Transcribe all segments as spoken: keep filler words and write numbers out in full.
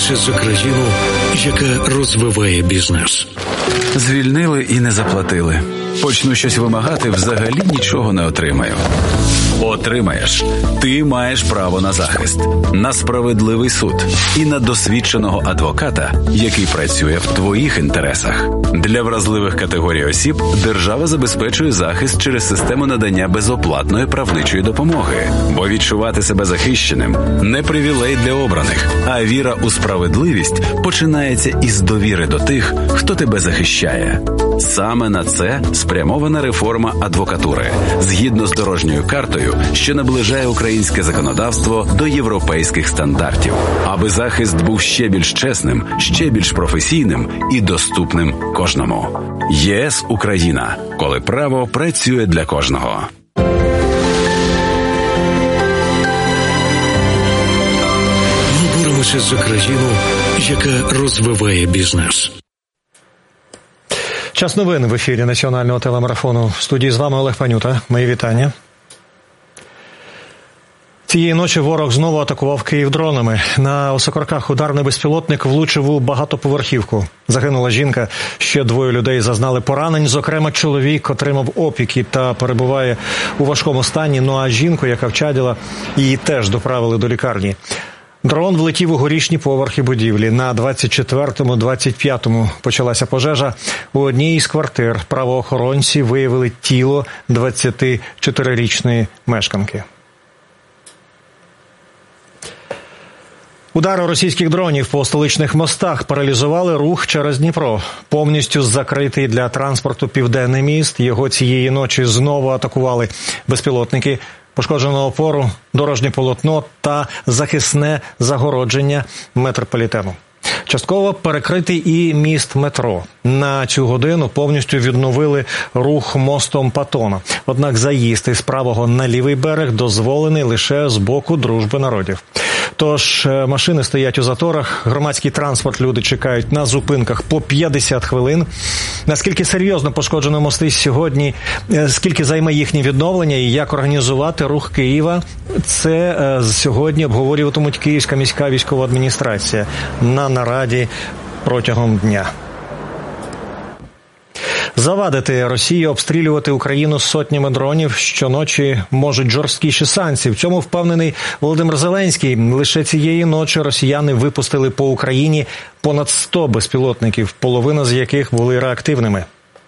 Боремося за країну, яка розвиває бізнес. Звільнили і не заплатили. Почну щось вимагати, взагалі нічого не отримаю. Отримаєш. Ти маєш право на захист, на справедливий суд і на досвідченого адвоката, який працює в твоїх інтересах. Для вразливих категорій осіб держава забезпечує захист через систему надання безоплатної правничої допомоги. Бо відчувати себе захищеним – не привілей для обраних, а віра у справедливість починається із довіри до тих, хто тебе захищає. Саме на це спрямована реформа адвокатури, згідно з дорожньою картою, що наближає українське законодавство до європейських стандартів, аби захист був ще більш чесним, ще більш професійним і доступним кожному. ЄС Україна, коли право працює для кожного. Ми боремося за країну, яка розвиває бізнес. Час новин в ефірі національного телемарафону. В студії з вами Олег Панюта. Мої вітання. Цієї ночі ворог знову атакував Київ дронами. На Осокорках ударний безпілотник влучив у багатоповерхівку. Загинула жінка, ще двоє людей зазнали поранень. Зокрема, чоловік отримав опіки та перебуває у важкому стані. Ну а жінку, яка вчаділа, її теж доправили до лікарні. Дрон влетів у горішні поверхи будівлі. На двадцять четвертому - двадцять п'ятому почалася пожежа. У одній із квартир правоохоронці виявили тіло двадцятичотирирічної мешканки. Удари російських дронів по столичних мостах паралізували рух через Дніпро. Повністю закритий для транспорту Південний міст. Його цієї ночі знову атакували безпілотники. Пошкоджено опору, дорожнє полотно та захисне загородження метрополітену. Частково перекритий і міст метро. На цю годину повністю відновили рух мостом Патона. Однак заїзд із правого на лівий берег дозволений лише з боку Дружби народів. Тож машини стоять у заторах, громадський транспорт люди чекають на зупинках по п'ятдесят хвилин. Наскільки серйозно пошкоджено мости сьогодні, скільки займе їхнє відновлення і як організувати рух Києва, це сьогодні обговорюватимуть Київська міська військова адміністрація на нараді протягом дня. Завадити Росії обстрілювати Україну сотнями дронів щоночі можуть жорсткіші санкції. В цьому впевнений Володимир Зеленський. Лише цієї ночі росіяни випустили по Україні понад сто безпілотників, половина з яких були реактивними.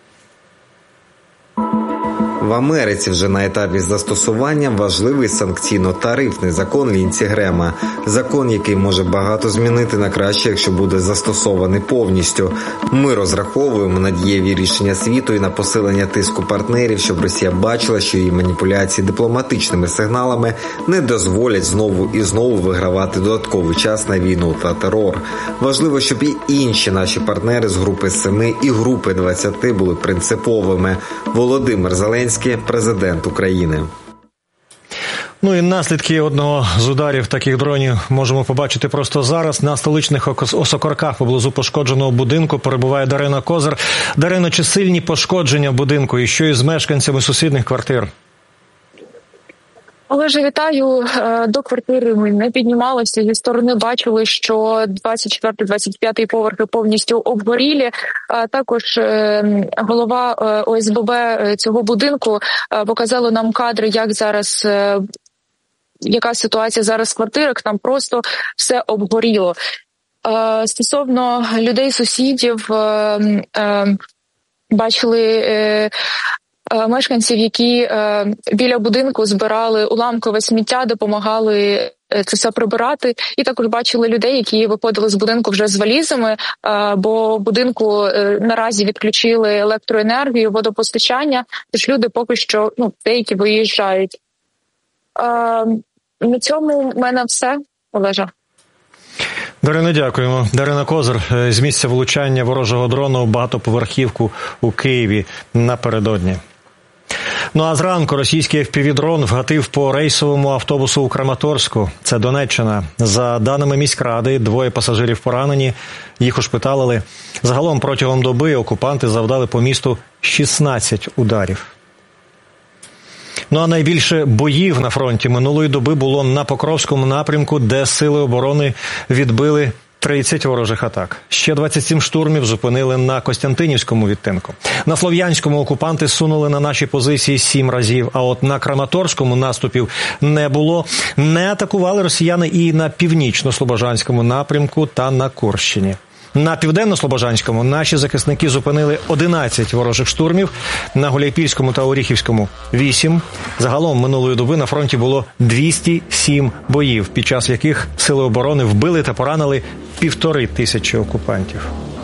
В Америці вже на етапі застосування важливий санкційно-тарифний закон Лінці Грема. Закон, який може багато змінити на краще, якщо буде застосований повністю. Ми розраховуємо на дієві рішення світу і на посилення тиску партнерів, щоб Росія бачила, що її маніпуляції дипломатичними сигналами не дозволять знову і знову вигравати додатковий час на війну та терор. Важливо, щоб і інші наші партнери з групи семи і групи двадцяти були принциповими. Володимир Зеленський, президент України. Ну і наслідки одного з ударів таких дронів можемо побачити просто зараз. На столичних Осокорках поблизу пошкодженого будинку перебуває Дарина Козир. Дарино, чи сильні пошкодження будинку і що із мешканцями сусідних квартир? Олеже, вітаю. До квартири ми не піднімалися. Зі сторони бачили, що двадцять четвертий - двадцять п'ятий поверхи повністю обгорілі. Також голова О С Б Б цього будинку показала нам кадри, як зараз, яка ситуація зараз в квартирах. Там просто все обгоріло. Стосовно людей-сусідів, бачили мешканців, які е, біля будинку збирали уламкове сміття, допомагали це все прибирати. І також бачили людей, які виходили з будинку вже з валізами, е, бо в будинку е, наразі відключили електроенергію, водопостачання, тож люди поки що, ну, деякі виїжджають. Е, на цьому в мене все, Олежа. Дарина, дякуємо. Дарина Козир з місця влучання ворожого дрону у багатоповерхівку у Києві напередодні. Ну а зранку російський еф пі ві-дрон вгатив по рейсовому автобусу у Краматорську. Це Донеччина. За даними міськради, двоє пасажирів поранені, їх ушпиталили. Загалом протягом доби окупанти завдали по місту шістнадцять ударів. Ну а найбільше боїв на фронті минулої доби було на Покровському напрямку, де сили оборони відбили тридцять ворожих атак. Ще двадцять сім штурмів зупинили на Костянтинівському відтинку. На Слов'янському окупанти сунули на наші позиції сім разів, а от на Краматорському наступів не було. Не атакували росіяни і на Північно-Слобожанському напрямку та на Курщині. На Південно-Слобожанському наші захисники зупинили одинадцять ворожих штурмів, на Гуляйпільському та Оріхівському – вісім. Загалом минулої доби на фронті було двісті сім боїв, під час яких сили оборони вбили та поранили півтори тисячі окупантів.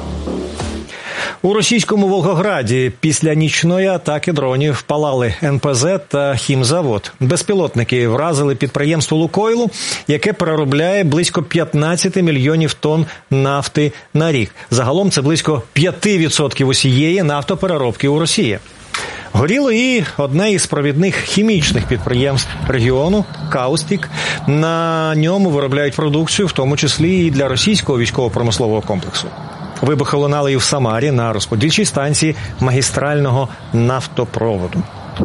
У російському Волгограді після нічної атаки дронів палали ен пе зе та хімзавод. Безпілотники вразили підприємство «Лукойлу», яке переробляє близько п'ятнадцять мільйонів тонн нафти на рік. Загалом це близько п'ять відсотків усієї нафтопереробки у Росії. Горіло і одне із провідних хімічних підприємств регіону – «Каустік». На ньому виробляють продукцію, в тому числі і для російського військово-промислового комплексу. Вибухи лунали і в Самарі на розподільчій станції магістрального нафтопроводу.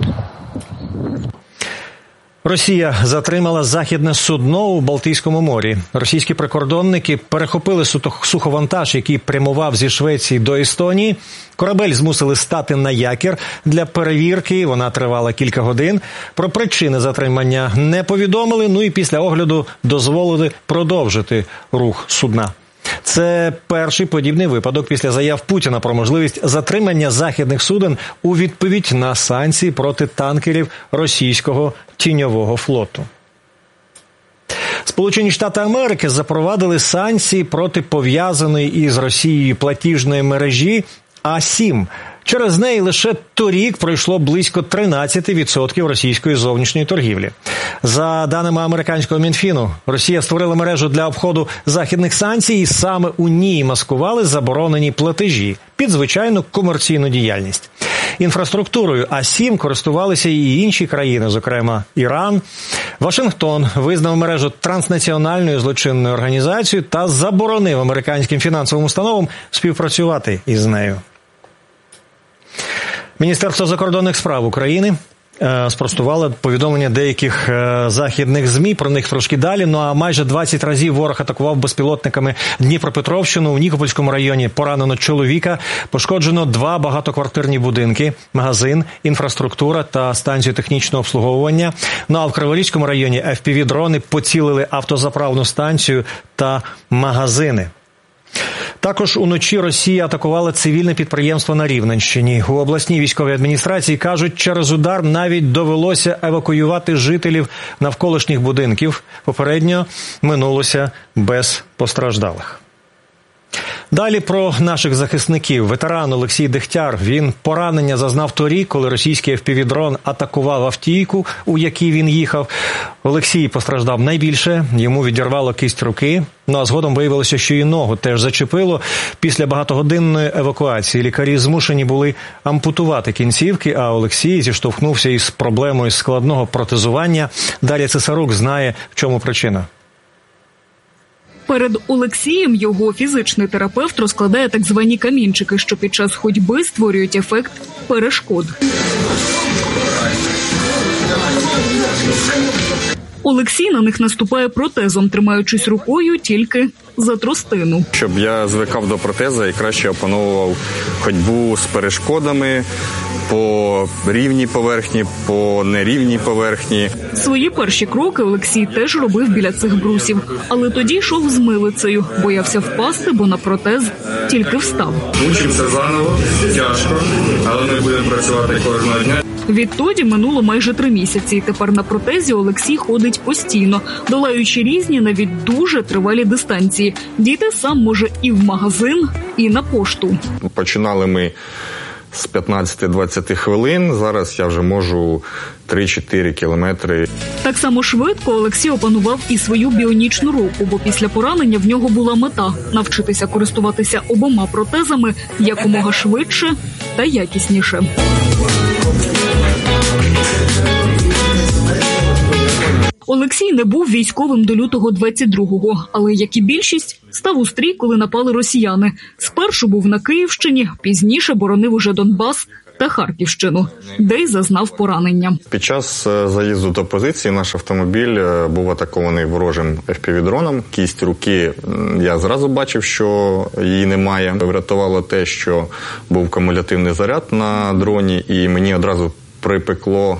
Росія затримала західне судно у Балтійському морі. Російські прикордонники перехопили суховантаж, який прямував зі Швеції до Естонії. Корабель змусили стати на якір для перевірки. Вона тривала кілька годин. Про причини затримання не повідомили, ну і після огляду дозволили продовжити рух судна. Це перший подібний випадок після заяв Путіна про можливість затримання західних суден у відповідь на санкції проти танкерів російського тіньового флоту. Сполучені Штати Америки запровадили санкції проти пов'язаної із Росією платіжної мережі а сім. Через неї лише торік пройшло близько тринадцять відсотків російської зовнішньої торгівлі. За даними американського Мінфіну, Росія створила мережу для обходу західних санкцій, і саме у ній маскували заборонені платежі під звичайну комерційну діяльність. Інфраструктурою а сім користувалися і інші країни, зокрема Іран. Вашингтон визнав мережу транснаціональною злочинною організацією та заборонив американським фінансовим установам співпрацювати із нею. Міністерство закордонних справ України е, спростувало повідомлення деяких е, західних ЗМІ, про них трошки далі. Ну а майже двадцять разів ворог атакував безпілотниками Дніпропетровщину. У Нікопольському районі поранено чоловіка, пошкоджено два багатоквартирні будинки, магазин, інфраструктура та станцію технічного обслуговування. Ну а в Криворізькому районі еф пі ві-дрони поцілили автозаправну станцію та магазини. Також уночі Росія атакувала цивільне підприємство на Рівненщині. У обласній військовій адміністрації кажуть, через удар навіть довелося евакуювати жителів навколишніх будинків. Попередньо минулося без постраждалих. Далі про наших захисників. Ветеран Олексій Дегтяр. Він поранення зазнав торік, коли російський еф пі ві-дрон атакував автівку, у якій він їхав. Олексій постраждав найбільше, йому відірвало кисть руки. Ну а згодом виявилося, що і ногу теж зачепило. Після багатогодинної евакуації лікарі змушені були ампутувати кінцівки, а Олексій зіштовхнувся із проблемою складного протезування. Дар'я Цесарук знає, в чому причина. Перед Олексієм його фізичний терапевт розкладає так звані камінчики, що під час ходьби створюють ефект перешкод. Олексій на них наступає протезом, тримаючись рукою тільки за тростину. Щоб я звикав до протеза і краще опановував ходьбу з перешкодами по рівній поверхні, по нерівній поверхні. Свої перші кроки Олексій теж робив біля цих брусів. Але тоді йшов з милицею, боявся впасти, бо на протез тільки встав. Учимося заново, тяжко, але ми будемо працювати кожного дня. Відтоді минуло майже три місяці, і тепер на протезі Олексій ходить постійно, долаючи різні, навіть дуже тривалі дистанції. Дійти сам може і в магазин, і на пошту. Починали ми з п'ятнадцять-двадцять хвилин, зараз я вже можу три-чотири кілометри. Так само швидко Олексій опанував і свою біонічну руку, бо після поранення в нього була мета – навчитися користуватися обома протезами якомога швидше та якісніше. Олексій не був військовим до лютого двадцять другого, але, як і більшість, став у стрій, коли напали росіяни. Спершу був на Київщині, пізніше боронив уже Донбас та Харківщину, де й зазнав поранення. Під час заїзду до позиції наш автомобіль був атакований ворожим еф пі ві-дроном. Кість руки я зразу бачив, що її немає. Врятувало те, що був кумулятивний заряд на дроні, і мені одразу припекло.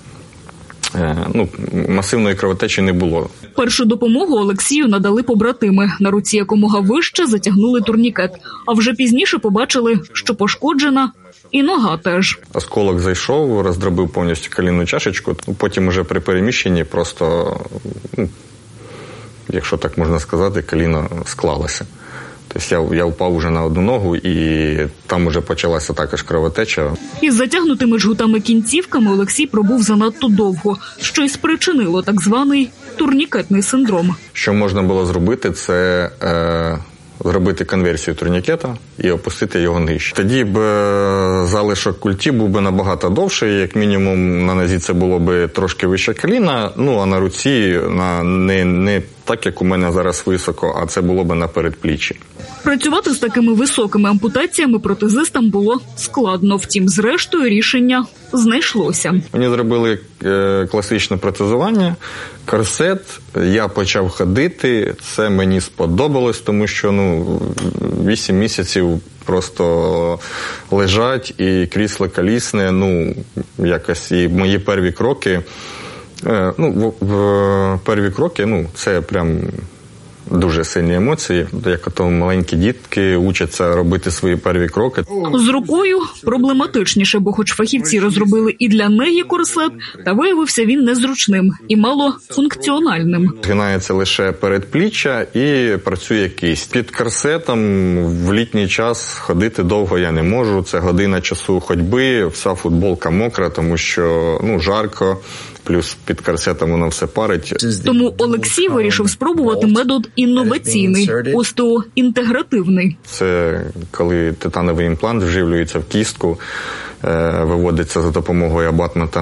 Ну, масивної кровотечі не було. Першу допомогу Олексію надали побратими. На руці якомога вище затягнули турнікет. А вже пізніше побачили, що пошкоджена і нога теж. Осколок зайшов, роздробив повністю колінну чашечку. Потім уже при переміщенні просто, ну, якщо так можна сказати, коліно склалося. Тобто я, я впав уже на одну ногу, і там вже почалася також кровотеча. Із затягнутими жгутами кінцівками Олексій пробув занадто довго, що й спричинило так званий турнікетний синдром. Що можна було зробити, це е, зробити конверсію турнікета і опустити його нижче. Тоді б е, залишок культі був би набагато довший, як мінімум на нозі це було б трошки вище коліна, ну а на руці на, не, не так, як у мене зараз високо, а це було б на передпліччі. Працювати з такими високими ампутаціями протезистам було складно. Втім, зрештою, рішення знайшлося. Мені зробили е, класичне протезування, корсет, я почав ходити, це мені сподобалось, тому що ну, вісім місяців просто лежать і крісло колісне, ну, якось і мої перві кроки, е, ну, в, в перві кроки, ну, це прям дуже сильні емоції, як ото маленькі дітки учаться робити свої перші кроки. З рукою проблематичніше, бо хоч фахівці розробили і для неї корсет, та виявився він незручним і малофункціональним. Згинається лише передпліччя і працює кисть. Під корсетом в літній час ходити довго я не можу, це година часу ходьби, вся футболка мокра, тому що ну, жарко. Плюс під корсетом воно все парить. Тому Олексій вирішив спробувати метод інноваційний, остеоінтегративний. Це коли титановий імплант вживлюється в кістку, виводиться за допомогою абатмента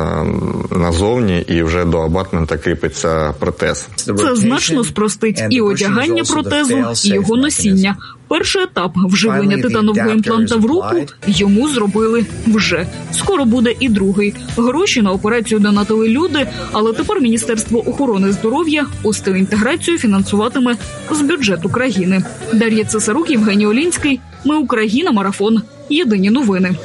назовні і вже до абатмента кріпиться протез. Це значно спростить і одягання протезу, і його носіння. Перший етап вживлення титанового імпланта в руку йому зробили вже. Скоро буде і другий. Гроші на операцію донатили люди, але тепер Міністерство охорони здоров'я остеоінтеграцію фінансуватиме з бюджету країни. Дар'я Цесарук, Євгеній Олінський. Ми Україна. Марафон. Єдині новини.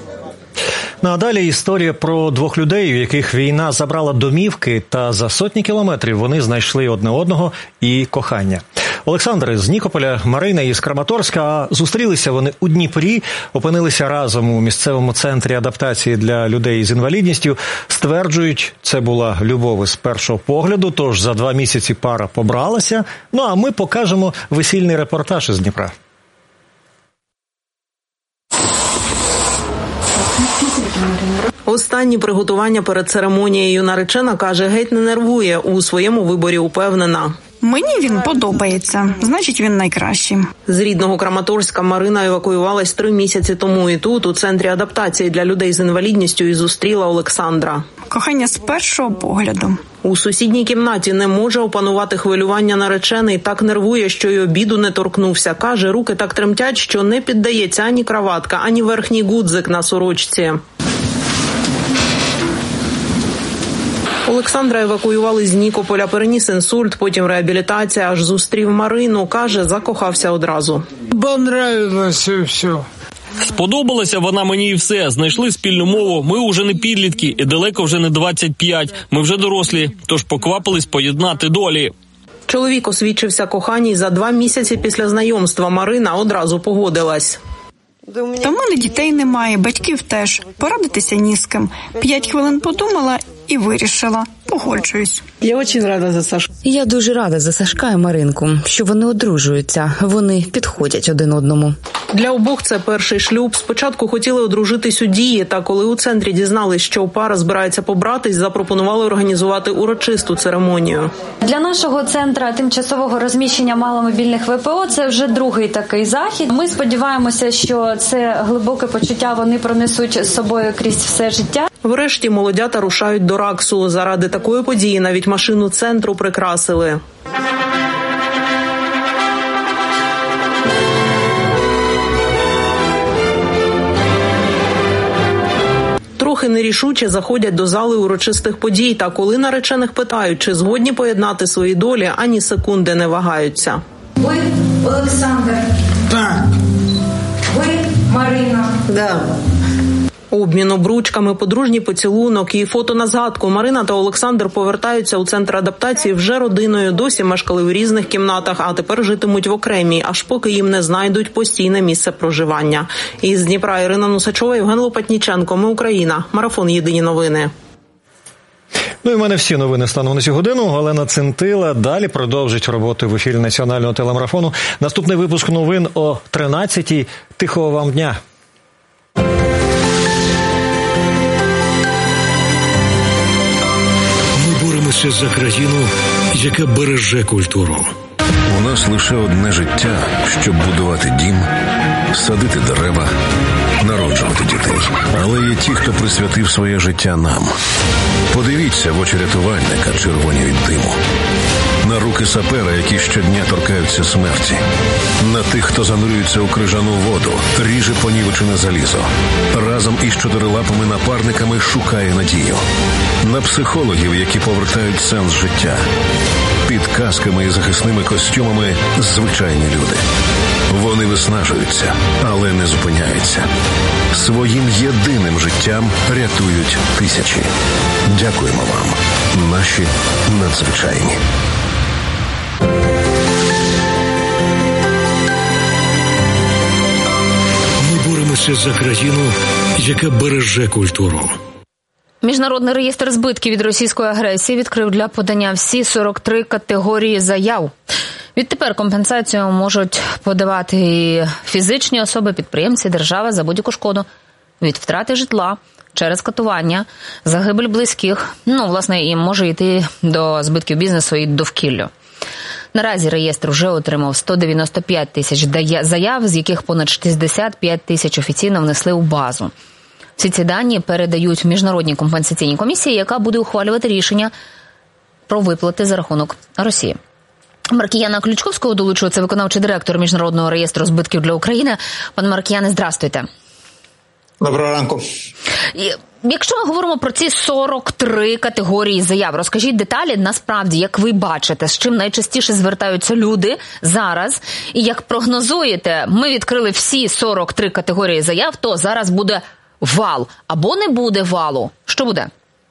Ну а далі історія про двох людей, у яких війна забрала домівки, та за сотні кілометрів вони знайшли одне одного і кохання. Олександр з Нікополя, Марина із Краматорська. А зустрілися вони у Дніпрі, опинилися разом у місцевому центрі адаптації для людей з інвалідністю. Стверджують, це була любов із першого погляду, тож за два місяці пара побралася. Ну а ми покажемо весільний репортаж із Дніпра. Останні приготування перед церемонією наречена, каже, геть не нервує, у своєму виборі упевнена. Мені він подобається, значить він найкращий. З рідного Краматорська Марина евакуювалась три місяці тому і тут, у центрі адаптації для людей з інвалідністю, і зустріла Олександра. Кохання з першого погляду. У сусідній кімнаті не може опанувати хвилювання наречений, так нервує, що й обіду не торкнувся. Каже, руки так тремтять, що не піддається ані краватка, ані верхній гудзик на сорочці. Олександра евакуювали з Нікополя, переніс інсульт, потім реабілітація, аж зустрів Марину. Каже, закохався одразу. Понравилося все. Сподобалася вона мені і все. Знайшли спільну мову. Ми уже не підлітки і далеко вже не двадцять п'ять. Ми вже дорослі, тож поквапились поєднати долі. Чоловік освідчився коханій за два місяці після знайомства. Марина одразу погодилась. Та в мене дітей немає, батьків теж. Порадитися ні з ким. П'ять хвилин подумала і вирішила. Погоджуюсь. Я дуже рада за Сашку. Я дуже рада за Сашка і Маринку, що вони одружуються. Вони підходять один одному. Для обох це перший шлюб. Спочатку хотіли одружитись у Дії, та коли у центрі дізнались, що пара збирається побратись, запропонували організувати урочисту церемонію. Для нашого центру тимчасового розміщення маломобільних ве пе о це вже другий такий захід. Ми сподіваємося, що це глибоке почуття вони пронесуть з собою крізь все життя. Врешті молодята рушають до Раксу. Заради такої події навіть машину центру прикрасили. Рухи нерішуче заходять до зали урочистих подій. Та коли наречених питають, чи згодні поєднати свої долі, ані секунди не вагаються. Ви Олександр? Так. Ви Марина? Да. Обмін обручками, подружній поцілунок і фото на згадку. Марина та Олександр повертаються у центр адаптації вже родиною. Досі мешкали в різних кімнатах, а тепер житимуть в окремій, аж поки їм не знайдуть постійне місце проживання. Із Дніпра Ірина Нусачова, Євген Лопатніченко. Ми Україна. Марафон «Єдині новини». Ну і в мене всі новини станом на цю годину. Олена Цинтила далі продовжить роботу в ефірі національного телемарафону. Наступний випуск новин о тринадцятій. Тихого вам дня. Боремося за країну, яка береже культуру. У нас лише одне життя, щоб будувати дім, садити дерева, народжувати дітей. Але є ті, хто присвятив своє життя нам. Подивіться в очі рятувальника, червоні від диму. На руки сапера, які щодня торкаються смерті. На тих, хто занурюється у крижану воду, ріже понівечене залізо. Разом із чотирилапими напарниками шукає надію. На психологів, які повертають сенс життя. Під касками і захисними костюмами звичайні люди. Вони виснажуються, але не зупиняються. Своїм єдиним життям рятують тисячі. Дякуємо вам, наші надзвичайні. Ми боремося за країну, яка береже культуру. Міжнародний реєстр збитків від російської агресії відкрив для подання всі сорок три категорії заяв. Відтепер компенсацію можуть подавати і фізичні особи, підприємці, держава за будь-яку шкоду від втрати житла через катування, загибель близьких, ну, власне, і може йти до збитків бізнесу і довкіллю. Наразі реєстр вже отримав сто дев'яносто п'ять тисяч заяв, з яких понад шістдесят п'ять тисяч офіційно внесли у базу. Всі ці дані передають в Міжнародній компенсаційній комісії, яка буде ухвалювати рішення про виплати за рахунок Росії. Маркіяна Ключковського долучується виконавчий директор Міжнародного реєстру збитків для України. Пане Маркіяне, здрастуйте. Доброго ранку. Якщо ми говоримо про ці сорок три категорії заяв, розкажіть деталі, насправді, як ви бачите, з чим найчастіше звертаються люди зараз, і як прогнозуєте, ми відкрили всі сорок три категорії заяв, то зараз буде вал або не буде валу. Що буде?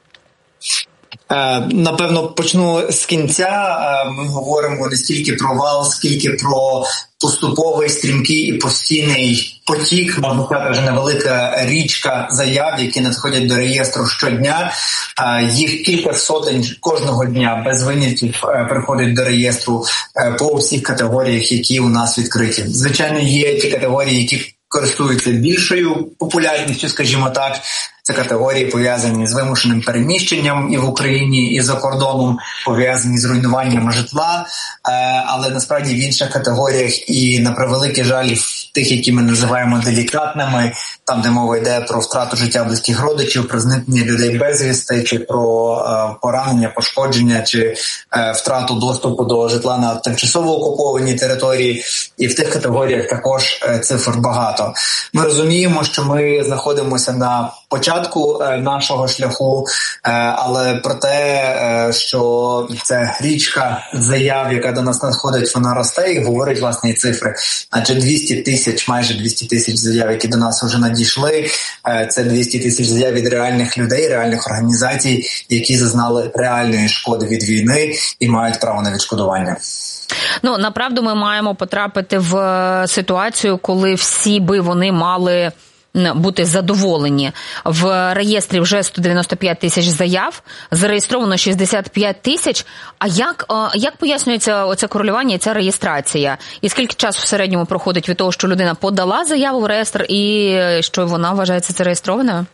Напевно, почну з кінця. Ми говоримо не стільки про вал, скільки про поступовий, стрімкий і постійний потік, можна сказати, вже невелика річка заяв, які надходять до реєстру щодня. Їх кілька сотень кожного дня без винятків приходять до реєстру по всіх категоріях, які у нас відкриті. Звичайно, є ті категорії, які користуються більшою популярністю, скажімо так. Це категорії, пов'язані з вимушеним переміщенням і в Україні, і за кордоном, пов'язані з руйнуванням житла, але насправді в інших категоріях і, на превеликий жаль, в тих, які ми називаємо делікатними, там, де мова йде про втрату життя близьких родичів, про зникнення людей безвісти, чи про поранення, пошкодження, чи втрату доступу до житла на тимчасово окупованій території, і в тих категоріях також цифр багато. Ми розуміємо, що ми знаходимося на початку нашого шляху, але про те, що це річка заяв, яка до нас надходить, вона росте, і говорить, власне, і цифри. Адже двісті тисяч, майже двісті тисяч заяв, які до нас вже надійшли, це двісті тисяч заяв від реальних людей, реальних організацій, які зазнали реальної шкоди від війни і мають право на відшкодування. Ну, направду ми маємо потрапити в ситуацію, коли всі би вони мали бути задоволені. В реєстрі вже сто дев'яносто п'ять тисяч заяв, зареєстровано шістдесят п'ять тисяч. А як, як пояснюється оце корелювання і ця реєстрація? І скільки часу в середньому проходить від того, що людина подала заяву в реєстр і що вона вважається зареєстрованою?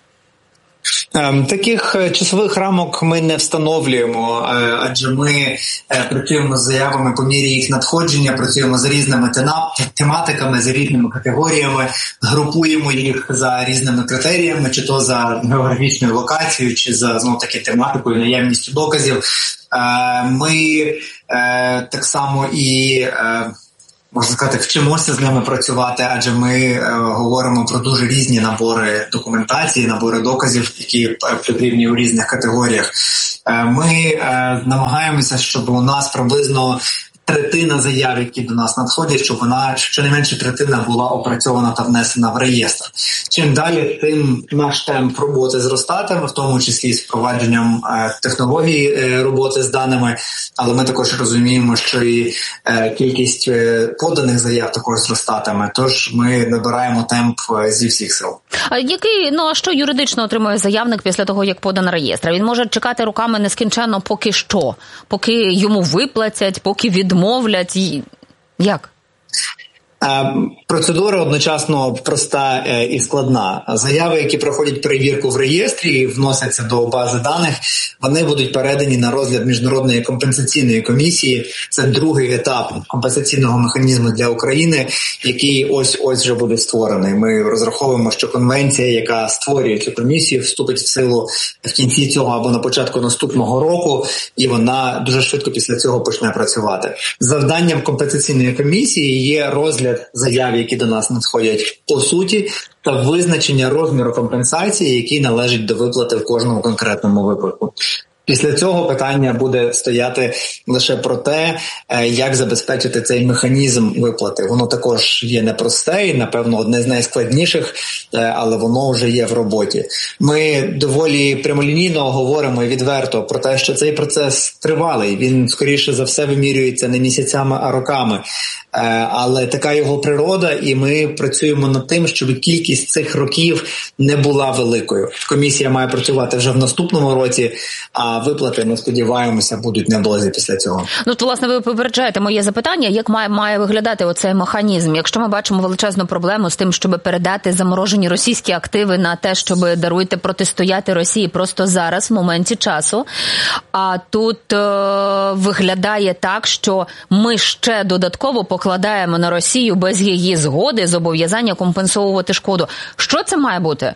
Таких часових рамок ми не встановлюємо, адже ми працюємо з заявами по мірі їх надходження, працюємо за різними тематиками, за різними категоріями, групуємо їх за різними критеріями, чи то за географічною локацією, чи за, знову таки, тематикою, наявністю доказів. Ми так само і можна сказати, вчимося з ними працювати, адже ми е, говоримо про дуже різні набори документації, набори доказів, які потрібні у різних категоріях. Е, ми е, намагаємося, щоб у нас приблизно третина заяв, які до нас надходять, щоб вона щонайменше третина була опрацьована та внесена в реєстр. Чим далі, тим наш темп роботи зростатиме, в тому числі з впровадженням е, технології е, роботи з даними, але ми також розуміємо, що і е, кількість е, поданих заяв також зростатиме, тож ми набираємо темп е, зі всіх сил. А який, ну а що юридично отримує заявник після того, як подано реєстр? Він може чекати роками нескінченно поки що? Поки йому виплатять, поки відмовлять? Як? Процедура одночасно проста і складна. Заяви, які проходять перевірку в реєстрі і вносяться до бази даних, вони будуть передані на розгляд Міжнародної компенсаційної комісії. Це другий етап компенсаційного механізму для України, який ось-ось вже буде створений. Ми розраховуємо, що конвенція, яка створює цю комісію, вступить в силу в кінці цього або на початку наступного року, і вона дуже швидко після цього почне працювати. Завданням компенсаційної комісії є розгляд заяв, які до нас надходять по суті, та визначення розміру компенсації, який належить до виплати в кожному конкретному випадку. Після цього питання буде стояти лише про те, як забезпечити цей механізм виплати. Воно також є непросте і, напевно, одне з найскладніших, але воно вже є в роботі. Ми доволі прямолінійно говоримо і відверто про те, що цей процес тривалий. Він, скоріше за все, вимірюється не місяцями, а роками. Але така його природа, і ми працюємо над тим, щоб кількість цих років не була великою. Комісія має працювати вже в наступному році, а виплати, ми сподіваємося, будуть неблизі після цього. Ну, то, власне, ви попереджаєте моє запитання, як має, має виглядати оцей механізм? Якщо ми бачимо величезну проблему з тим, щоб передати заморожені російські активи на те, щоб, даруйте, протистояти Росії просто зараз, в моменті часу, а тут е- виглядає так, що ми ще додатково покладаємо на Росію без її згоди зобов'язання компенсовувати шкоду. Що це має бути?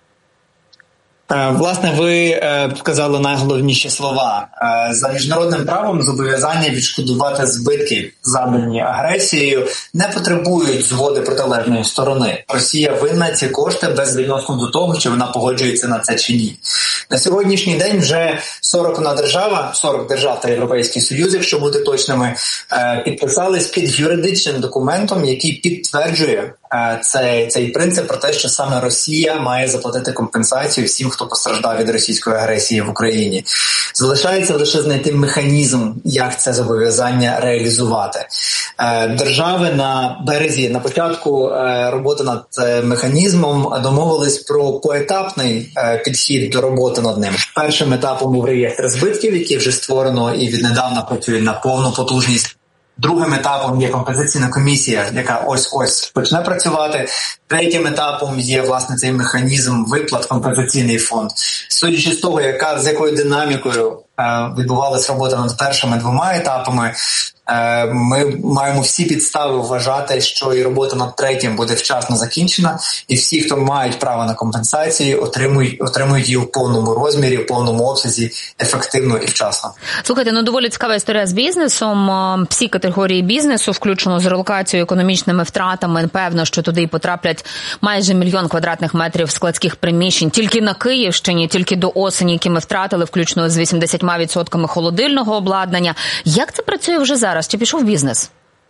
Власне, ви сказали найголовніші слова. За міжнародним правом зобов'язання відшкодувати збитки, завдані агресією, не потребують згоди протилежної сторони. Росія винна ці кошти безвідносно до того, чи вона погоджується на це чи ні. На сьогоднішній день вже сорок одна держава, сорок держав та Європейський Союз, якщо бути точними, підписались під юридичним документом, який підтверджує цей, цей принцип про те, що саме Росія має заплатити компенсацію всім, хто постраждав від російської агресії в Україні. Залишається лише знайти механізм, як це зобов'язання реалізувати. Держави на березі, на початку роботи над механізмом домовились про поетапний підхід до роботи над ним. Першим етапом був реєстр збитків, який вже створено і віднедавна працює на повну потужність. Другим етапом є компенсаційна комісія, яка ось-ось почне працювати. Третім етапом є, власне, цей механізм виплат, компенсаційний фонд. Судячи з того, яка, з якою динамікою е, відбувалась робота над першими двома етапами, е, ми маємо всі підстави вважати, що і робота над третім буде вчасно закінчена, і всі, хто мають право на компенсацію, отримують, отримують її в повному розмірі, в повному обсязі, ефективно і вчасно. Слухайте, ну доволі цікава історія з бізнесом. Всі категорії бізнесу, включно з релокацією, економічними втратами, певно, що туди потраплять майже мільйон квадратних метрів складських приміщень. Тільки на Київщині, тільки до осені, які ми втратили, включно з вісімдесят відсотків холодильного обладнання. Як це працює вже зараз? Чи пішов бізнес?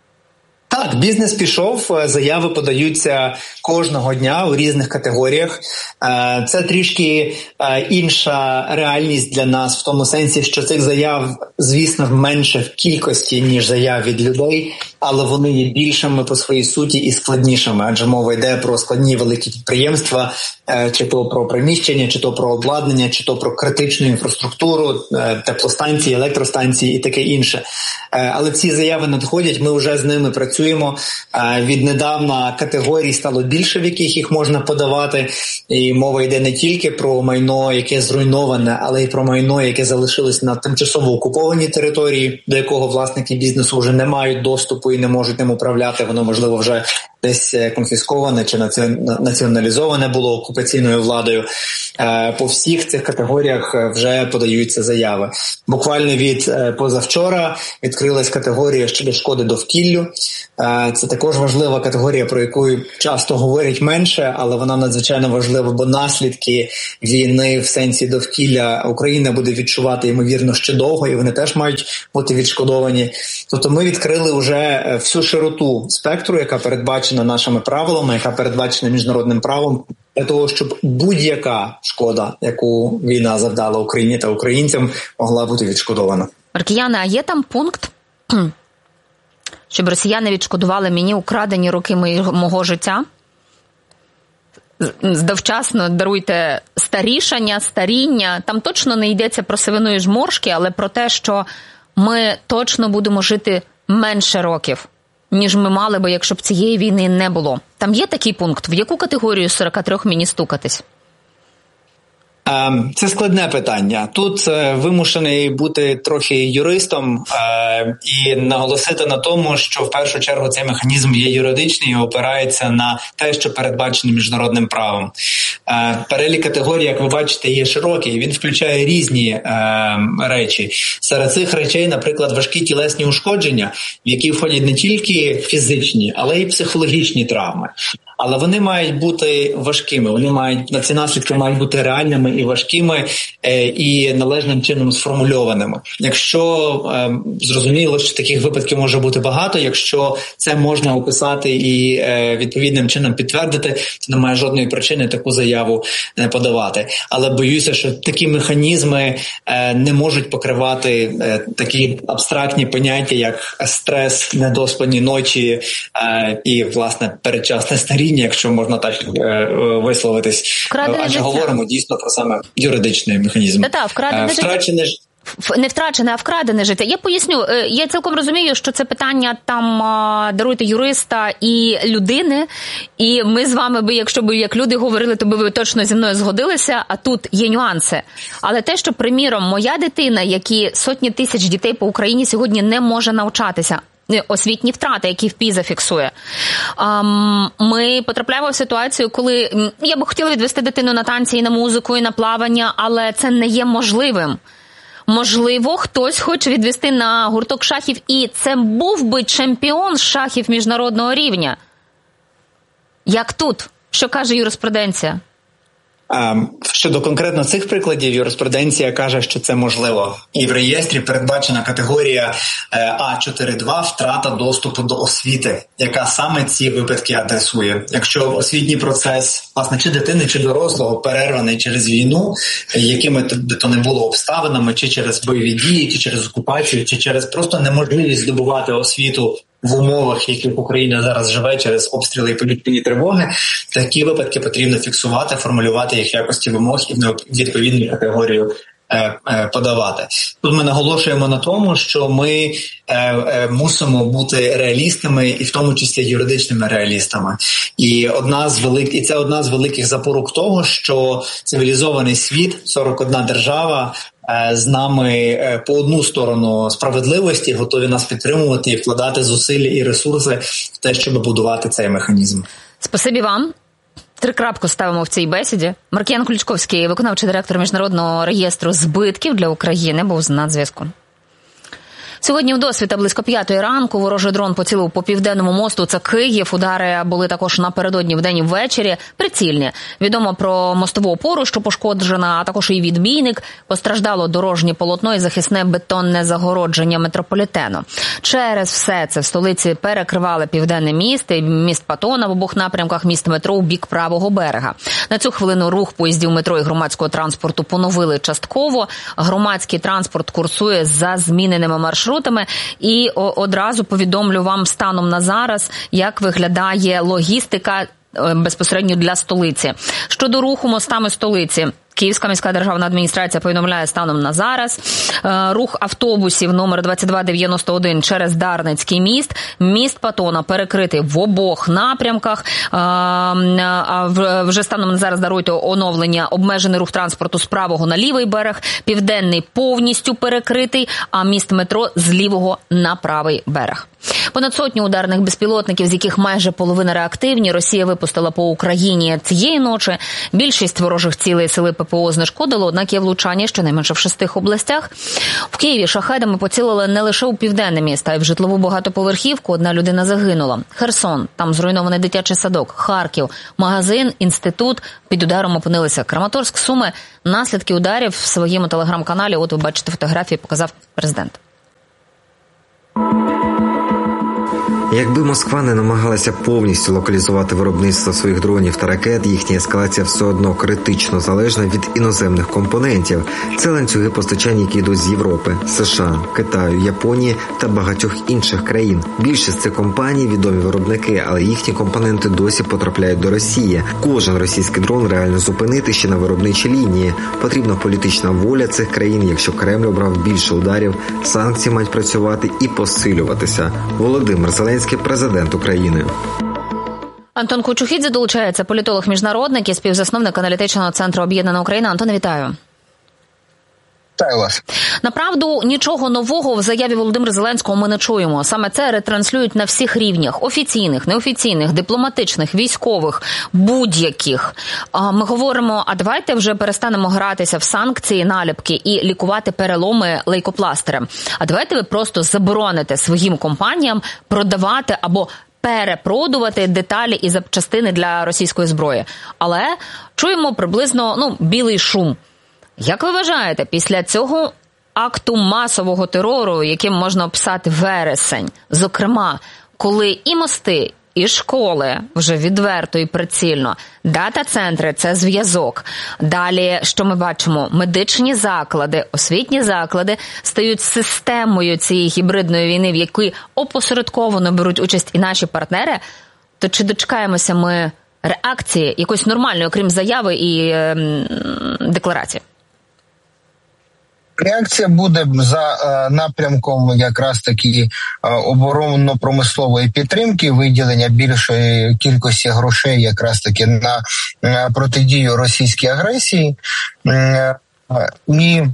Так, бізнес пішов, заяви подаються кожного дня у різних категоріях. Це трішки інша реальність для нас в тому сенсі, що цих заяв, звісно, менше в кількості, ніж заяв від людей, але вони є більшими по своїй суті і складнішими, адже мова йде про складні великі підприємства, чи то про приміщення, чи то про обладнання, чи то про критичну інфраструктуру, теплостанції, електростанції і таке інше. Але ці заяви надходять, ми вже з ними працюємо. Віднедавна категорій стало більше, в яких їх можна подавати. І мова йде не тільки про майно, яке зруйноване, але й про майно, яке залишилось на тимчасово окупованій території, до якого власники бізнесу вже не мають доступу і не можуть ним управляти, воно, можливо, вже десь конфісковане чи націоналізоване було окупаційною владою. По всіх цих категоріях вже подаються заяви. Буквально від позавчора відкрилась категорія щодо шкоди довкіллю. Це також важлива категорія, про яку часто говорять менше, але вона надзвичайно важлива, бо наслідки війни в сенсі довкілля Україна буде відчувати, ймовірно, ще довго, і вони теж мають бути відшкодовані. Тобто ми відкрили вже всю широту спектру, яка передбачена нашими правилами, яка передбачена міжнародним правом, для того, щоб будь-яка шкода, яку війна завдала Україні та українцям, могла бути відшкодована. Маркіяне, а є там пункт, щоб росіяни відшкодували мені украдені роки мого життя? Довчасно, даруйте, старішання, старіння. Там точно не йдеться про сивину і жморшки, але про те, що ми точно будемо жити менше років, ніж ми мали би, якщо б цієї війни не було. Там є такий пункт? В яку категорію з сорока трьох мені стукатись? Це складне питання. Тут вимушений бути трохи юристом і наголосити на тому, що в першу чергу цей механізм є юридичний і опирається на те, що передбачено міжнародним правом. Перелік категорій, як ви бачите, є широкий. Він включає різні речі. Серед цих речей, наприклад, важкі тілесні ушкодження, в які входять не тільки фізичні, але й психологічні травми. Але вони мають бути важкими, вони мають, ці наслідки мають бути реальними і важкими, е, і належним чином сформульованими. Якщо е, зрозуміло, що таких випадків може бути багато, якщо це можна описати і е, відповідним чином підтвердити, то немає жодної причини таку заяву не подавати. Але боюся, що такі механізми е, не можуть покривати е, такі абстрактні поняття, як стрес, недоспані ночі е, і, власне, передчасне старіння, якщо можна так е, висловитись. Вкрадене Адже життя. Говоримо дійсно про саме юридичний механізм. Та-та, вкрадене життя. Втрачене ж... Не втрачене, а вкрадене життя. Я поясню, я цілком розумію, що це питання там, даруйте, юриста і людини, і ми з вами би, якщо б як люди говорили, то би ви точно зі мною згодилися, а тут є нюанси. Але те, що, приміром, моя дитина, які сотні тисяч дітей по Україні сьогодні не може навчатися, освітні втрати, які в ПІЗа фіксує. Ми потрапляємо в ситуацію, коли я би хотіла відвести дитину на танці і на музику, і на плавання, але це не є можливим. Можливо, хтось хоче відвести на гурток шахів, і це був би чемпіон шахів міжнародного рівня. Як тут? Що каже юриспруденція? Щодо конкретно цих прикладів, юриспруденція каже, що це можливо. І в реєстрі передбачена категорія А чотири два втрата доступу до освіти, яка саме ці випадки адресує. Якщо освітній процес, власне, чи дитини, чи дорослого перерваний через війну, якими то не було обставинами, чи через бойові дії, чи через окупацію, чи через просто неможливість здобувати освіту в умовах, яких Україна зараз живе через обстріли і повітряні тривоги, такі випадки потрібно фіксувати, формулювати їх в якості вимог і в відповідну категорію е, е, подавати. Тут ми наголошуємо на тому, що ми е, е, мусимо бути реалістами, і в тому числі юридичними реалістами. І одна з велик... і це одна з великих запорук того, що цивілізований світ, сорок одна держава, з нами по одну сторону справедливості, готові нас підтримувати і вкладати зусилля і ресурси в те, щоб будувати цей механізм. Спасибі вам. Три крапку ставимо в цій бесіді. Маркіян Ключковський, виконавчий директор Міжнародного реєстру збитків для України, був на зв'язку. Сьогодні в досвіта близько п'ятої ранку ворожий дрон поцілив по Південному мосту. Це Київ. Удари були також напередодні вдень і ввечері. Прицільні. Відомо про мостову опору, що пошкоджена, а також і відбійник. Постраждало дорожнє полотно і захисне бетонне загородження метрополітену. Через все це в столиці перекривали Південне міст і міст Патона в обох напрямках, міст метро у бік правого берега. На цю хвилину рух поїздів метро і громадського транспорту поновили частково. Громадський транспорт курсує за зміненими маршрутами. І одразу повідомлю вам станом на зараз, як виглядає логістика безпосередньо для столиці. Щодо руху мостами столиці. Київська міська державна адміністрація повідомляє станом на зараз. Рух автобусів номер двадцять два дев'яносто один через Дарницький міст. Міст Патона перекритий в обох напрямках. Вже станом на зараз, даруйте, оновлення, обмежений рух транспорту з правого на лівий берег. Південний повністю перекритий, а міст метро з лівого на правий берег. Понад сотню ударних безпілотників, з яких майже половина реактивні, Росія випустила по Україні цієї ночі. Більшість ворожих цілей сили ППО знешкодило, однак є влучання щонайменше в шести областях. В Києві шахедами поцілили не лише у південне місто, а й в житлову багатоповерхівку. Одна людина загинула. Херсон, там зруйнований дитячий садок. Харків, магазин, інститут. Під ударом опинилися Краматорськ, Суми. Наслідки ударів в своєму телеграм-каналі, от ви бачите фотографії, показав президент. Якби Москва не намагалася повністю локалізувати виробництво своїх дронів та ракет, їхня ескалація все одно критично залежна від іноземних компонентів. Це ланцюги постачання, які йдуть з Європи, США, Китаю, Японії та багатьох інших країн. Більшість цих компаній – відомі виробники, але їхні компоненти досі потрапляють до Росії. Кожен російський дрон реально зупинити ще на виробничій лінії. Потрібна політична воля цих країн. Якщо Кремль обрав більше ударів, санкції мають працювати і посилюватися. Володимир Зеленський, президент України. Антон Кучухідзе долучається, політолог-міжнародник і співзасновник аналітичного центру «Об'єднана Україна». Антоне, вітаю. Вітаю вас. Направду, нічого нового в заяві Володимира Зеленського ми не чуємо. Саме це ретранслюють на всіх рівнях – офіційних, неофіційних, дипломатичних, військових, будь-яких. Ми говоримо, а давайте вже перестанемо гратися в санкції, наліпки і лікувати переломи лейкопластирем. А давайте ви просто забороните своїм компаніям продавати або перепродувати деталі і запчастини для російської зброї. Але чуємо приблизно, ну, білий шум. Як ви вважаєте, після цього акту масового терору, яким можна описати вересень, зокрема, коли і мости, і школи вже відверто і прицільно, дата-центри – це зв'язок. Далі, що ми бачимо, медичні заклади, освітні заклади стають системою цієї гібридної війни, в якій опосередковано беруть участь і наші партнери, то чи дочекаємося ми реакції якоїсь нормальної, окрім заяви і е, декларації? Реакція буде за е, напрямком якраз таки е, оборонно-промислової підтримки, виділення більшої кількості грошей якраз таки на е, протидію російській агресії. Е, і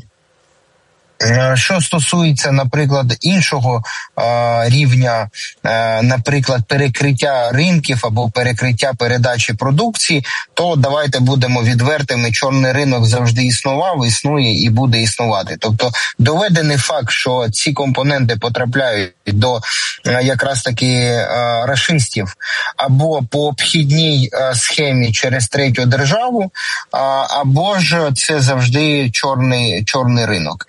що стосується, наприклад, іншого е, рівня, е, наприклад, перекриття ринків або перекриття передачі продукції, то давайте будемо відвертими, чорний ринок завжди існував, існує і буде існувати. Тобто доведений факт, що ці компоненти потрапляють до е, якраз таки е, рашистів або по обхідній е, схемі через третю державу, е, або ж це завжди чорний, чорний ринок.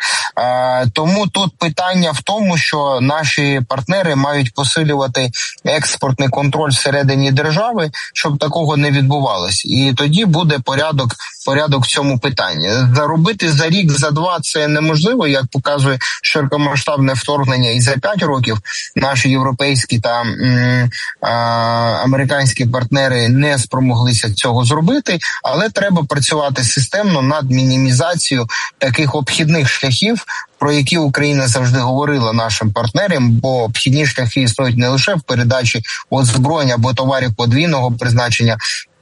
Тому тут питання в тому, що наші партнери мають посилювати експортний контроль всередині держави, щоб такого не відбувалось. І тоді буде порядок, порядок в цьому питанні. Заробити за рік, за два – це неможливо, як показує широкомасштабне вторгнення, і за п'ять років наші європейські та м, а, американські партнери не спромоглися цього зробити, але треба працювати системно над мінімізацією таких обхідних шляхів, про які Україна завжди говорила нашим партнерам, бо обхідні шляхи існують не лише в передачі озброєння або товарів подвійного призначення.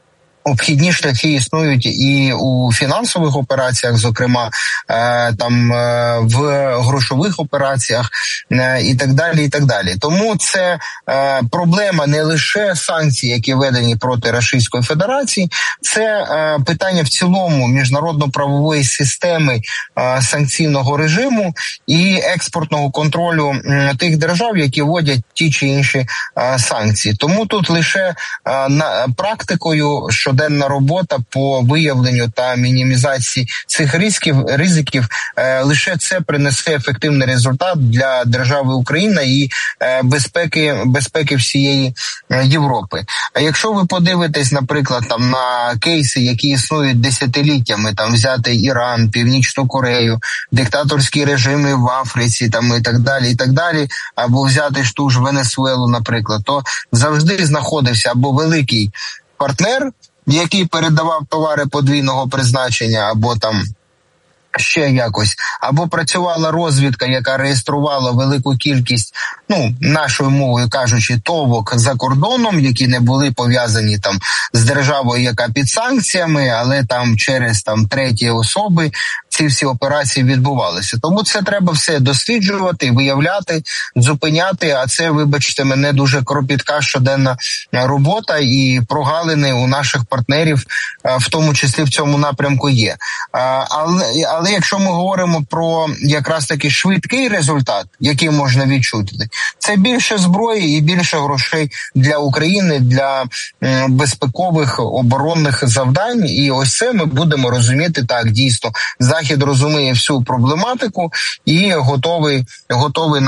Обхідні шляхи існують і у фінансових операціях, зокрема е, там е, в грошових операціях е, і так далі, і так далі. Тому це е, проблема не лише санкцій, які введені проти Російської Федерації, це е, питання в цілому міжнародно-правової системи е, санкційного режиму і експортного контролю е, тих держав, які вводять ті чи інші е, санкції. Тому тут лише е, на практикою, що щоденна робота по виявленню та мінімізації цих ризиків, ризиків е, лише це принесе ефективний результат для держави Україна і е, безпеки, безпеки всієї е, Європи. А якщо ви подивитесь, наприклад, там на кейси, які існують десятиліттями, там взяти Іран, Північну Корею, диктаторські режими в Африці, там і так далі, і так далі, або взяти ж ту ж Венесуелу, наприклад, то завжди знаходився або великий партнер, який передавав товари подвійного призначення, або там ще якось, або працювала розвідка, яка реєструвала велику кількість, ну, нашою мовою кажучи, товок за кордоном, які не були пов'язані там з державою, яка під санкціями, але там через там треті особи ці всі операції відбувалися. Тому це треба все досліджувати, виявляти, зупиняти, а це, вибачте мене, дуже кропітка щоденна робота, і прогалини у наших партнерів, в тому числі в цьому напрямку, є. Але, але якщо ми говоримо про якраз таки швидкий результат, який можна відчути, це більше зброї і більше грошей для України, для безпекових оборонних завдань. І ось це ми будемо розуміти так, дійсно. Захід розуміє всю проблематику і готовий, готовий